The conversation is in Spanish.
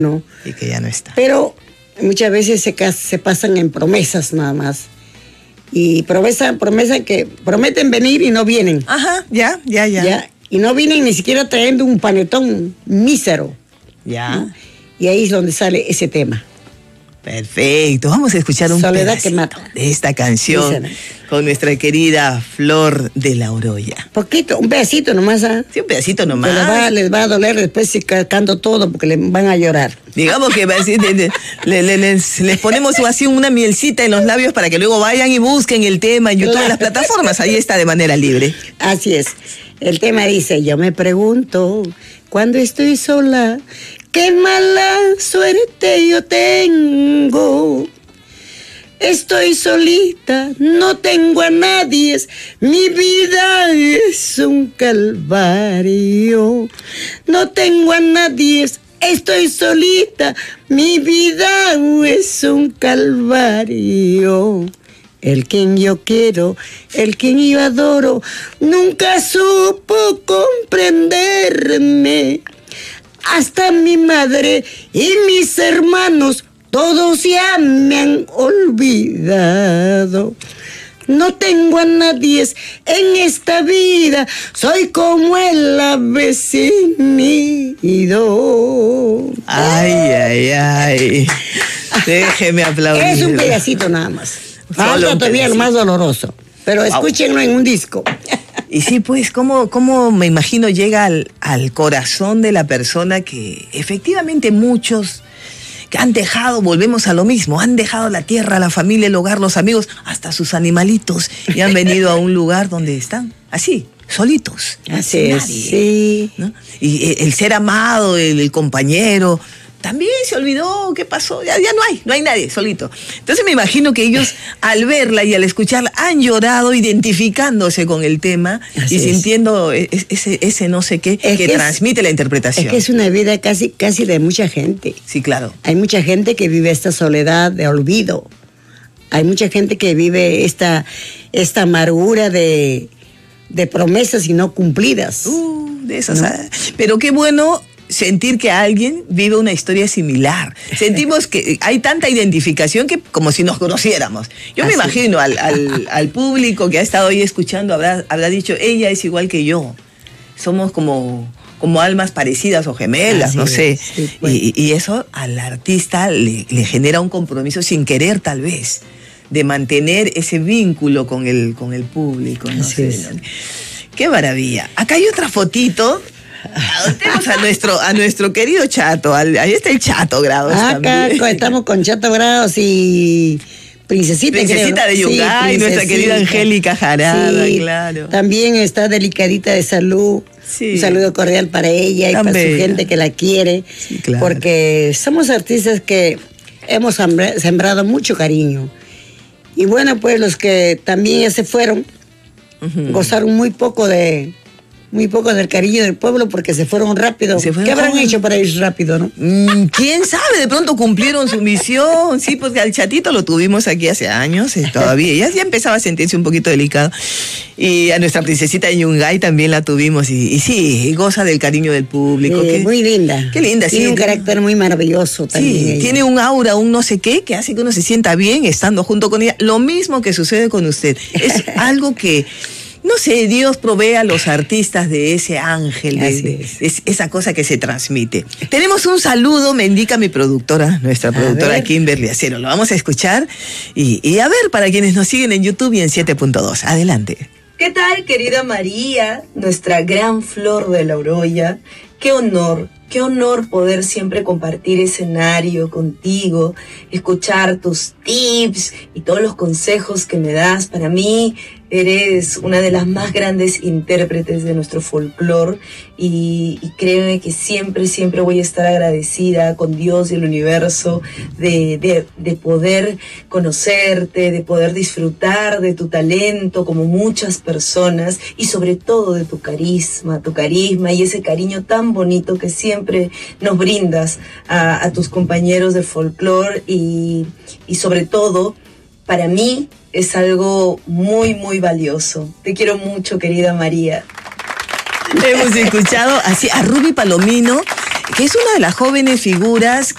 ¿no? Y que ya no está. Pero muchas veces se pasan en promesas nada más. Y promesa que prometen venir y no vienen. Ajá, ya. Y no vienen ni siquiera trayendo un panetón mísero. Ya. ¿No? Y ahí es donde sale ese tema. Perfecto, vamos a escuchar un Soledad pedacito que mata. de esta canción con nuestra querida Flor de la Oroya. Poquito, un pedacito nomás. Sí, un pedacito nomás. Les va a doler después si canto todo porque le van a llorar. Digamos que les ponemos así una mielcita en los labios para que luego vayan y busquen el tema en YouTube, en las plataformas. Ahí está de manera libre. Así es. El tema dice, yo me pregunto, cuando estoy sola, qué mala suerte yo tengo. Estoy solita, no tengo a nadie, mi vida es un calvario. No tengo a nadie, estoy solita, mi vida es un calvario. El quien yo quiero, el quien yo adoro, nunca supo comprenderme. Hasta mi madre y mis hermanos, todos ya me han olvidado. No tengo a nadie en esta vida, soy como el avecinado. Ay. Déjeme aplaudir. Es un pedacito nada más. Falta todavía lo más doloroso, pero escúchenlo en un disco. Y sí, pues, ¿cómo me imagino llega al corazón de la persona que efectivamente muchos que han dejado, volvemos a lo mismo, han dejado la tierra, la familia, el hogar, los amigos, hasta sus animalitos, y han venido a un lugar donde están así, solitos. Así es, sí. ¿No? Y el ser amado, el compañero, también se olvidó qué pasó, ya no hay nadie, solito. Entonces me imagino que ellos al verla y al escucharla han llorado identificándose con el tema y sintiendo ese no sé qué que transmite la interpretación. Es que es una vida casi de mucha gente. Sí, claro. Hay mucha gente que vive esta soledad de olvido. Hay mucha gente que vive esta amargura de promesas y no cumplidas. De esas. ¿No? Pero qué bueno sentir que alguien vive una historia similar. Sentimos que hay tanta identificación que como si nos conociéramos. Yo me imagino al público que ha estado ahí escuchando habrá dicho, ella es igual que yo. Somos como almas parecidas o gemelas, no sé. Sí, pues. Y eso al artista le genera un compromiso sin querer tal vez, de mantener ese vínculo con el público. No sé. Qué maravilla. Acá hay otra fotito. Tenemos a nuestro querido Chato. Ahí está el Chato Grados. Acá estamos con Chato Grados y Princesita de Yungay, nuestra querida Angélica Jarada, claro. También está delicadita de salud. Sí. Un saludo cordial para ella y para su gente que la quiere. Sí, claro. Porque somos artistas que hemos sembrado mucho cariño. Y bueno, pues los que también ya se fueron, gozaron muy poco del cariño del pueblo porque se fueron rápido. ¿Qué habrán hecho para ir rápido, no? ¿Quién sabe? De pronto cumplieron su misión. Sí, pues al Chatito lo tuvimos aquí hace años, todavía. Ya empezaba a sentirse un poquito delicado. Y a nuestra princesita de Yungay también la tuvimos. Y sí, goza del cariño del público. Sí, muy linda. Qué linda, sí. Tiene un carácter muy maravilloso también. Sí, tiene un aura, un no sé qué, que hace que uno se sienta bien estando junto con ella. Lo mismo que sucede con usted. Es algo que... No sé, Dios provee a los artistas de ese ángel, de esa cosa que se transmite. Tenemos un saludo, me indica mi productora, nuestra productora Kimberly Acero. Lo vamos a escuchar y a ver, para quienes nos siguen en YouTube y en 7.2. Adelante. ¿Qué tal, querida María, nuestra gran Flor de la Oroya? Qué honor poder siempre compartir escenario contigo, escuchar tus tips y todos los consejos que me das. Para mí eres una de las más grandes intérpretes de nuestro folclore y créeme que siempre voy a estar agradecida con Dios y el universo de poder conocerte, de poder disfrutar de tu talento como muchas personas y sobre todo de tu carisma y ese cariño tan bonito que siempre nos brindas a tus compañeros de folclore y sobre todo para mí es algo muy, muy valioso. Te quiero mucho, querida María. Hemos escuchado así a Ruby Palomino, que es una de las jóvenes figuras